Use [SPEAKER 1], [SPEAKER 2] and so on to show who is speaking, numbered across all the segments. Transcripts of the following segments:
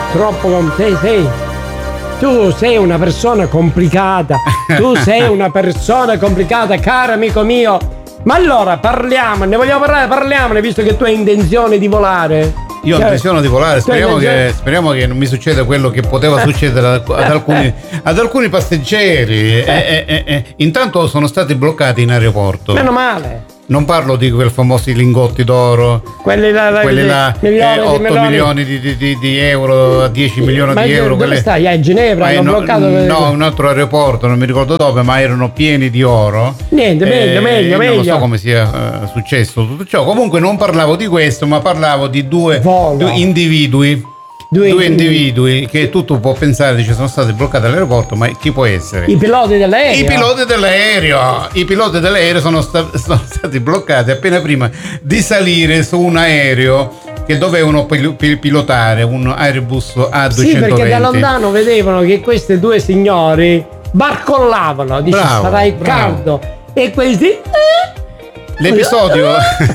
[SPEAKER 1] troppo tu sei una persona complicata. Tu sei una persona complicata, caro amico mio. Ma allora parliamone, vogliamo parlare? Parliamone, visto che tu hai intenzione di volare.
[SPEAKER 2] Io ho intenzione di volare, speriamo che non mi succeda quello che poteva succedere ad alcuni passeggeri. Intanto sono stati bloccati in aeroporto.
[SPEAKER 1] Meno male.
[SPEAKER 2] Non parlo di quei famosi lingotti d'oro, quelli là 8 milioni di euro, 10 milioni di euro.
[SPEAKER 1] Dove stai? A Ginevra? Hanno bloccato?
[SPEAKER 2] No, un altro aeroporto, non mi ricordo dove, ma erano pieni di oro.
[SPEAKER 1] Niente, meglio.
[SPEAKER 2] Non so come sia successo tutto ciò. Comunque non parlavo di questo, ma parlavo di due individui. Due individui che tutto può pensare, dice, sono stati bloccati all'aeroporto, ma chi può essere?
[SPEAKER 1] I piloti dell'aereo.
[SPEAKER 2] I piloti dell'aereo sono stati bloccati appena prima di salire su un aereo che dovevano pilotare, un Airbus A220.
[SPEAKER 1] Sì, perché da lontano vedevano che questi due signori barcollavano, dice, sarai caldo. E questi
[SPEAKER 2] l'episodio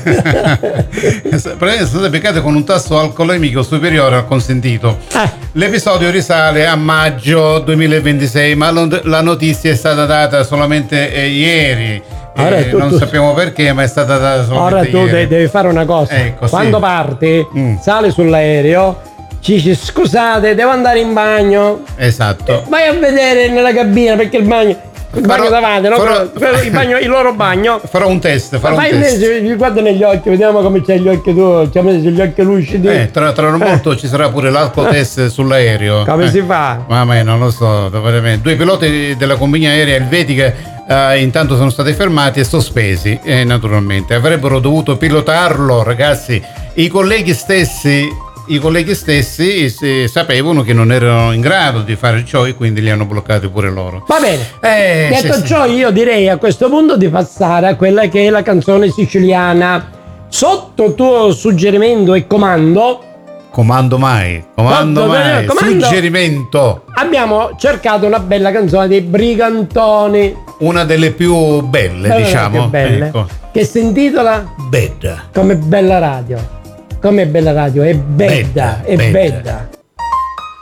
[SPEAKER 2] è stato beccato con un tasso alcolemico superiore al consentito. L'episodio risale a maggio 2026, ma la notizia è stata data solamente ieri. Non sappiamo perché, ma è stata data solamente ieri.
[SPEAKER 1] Ora tu devi fare una cosa. Quando parti, sali sull'aereo, ci dici scusate, devo andare in bagno.
[SPEAKER 2] Esatto.
[SPEAKER 1] Vai a vedere nella cabina, perché il bagno davanti, il loro bagno.
[SPEAKER 2] Farò un test.
[SPEAKER 1] Guarda negli occhi, vediamo come c'hai gli occhi tu. Ci ha messo gli occhi lucidi.
[SPEAKER 2] Tra molto ci sarà pure l'alcotest sull'aereo.
[SPEAKER 1] Come si fa?
[SPEAKER 2] Mamma mia, non lo so. Due piloti della compagnia aerea elvetica intanto sono stati fermati e sospesi. Naturalmente avrebbero dovuto pilotarlo, ragazzi. I colleghi stessi sapevano che non erano in grado di fare ciò e quindi li hanno bloccati pure loro.
[SPEAKER 1] Va bene. Detto ciò, io direi a questo punto di passare a quella che è la canzone siciliana. Sotto tuo suggerimento e comando,
[SPEAKER 2] suggerimento,
[SPEAKER 1] abbiamo cercato una bella canzone dei Brigantoni,
[SPEAKER 2] una delle più belle, diciamo,
[SPEAKER 1] ecco, che si intitola
[SPEAKER 2] Bedda.
[SPEAKER 1] Come bella radio. Come bella radio, è bedda.